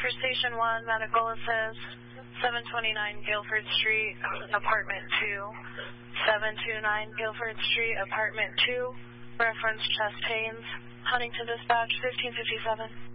For Station 1, medical, it says 729 Guilford Street, Apartment 2. 729 Guilford Street, Apartment 2. Reference chest pains. Huntington Dispatch, 1557.